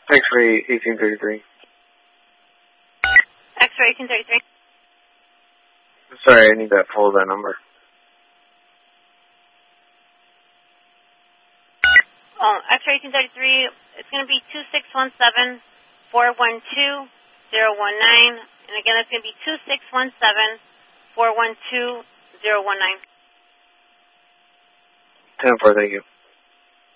X-ray 1833. X-ray 1833. Sorry, I need that number. Oh, X-ray 1833, it's going to be 2617-412-019. And again, it's going to be 2617-412-019. 10-4, thank you.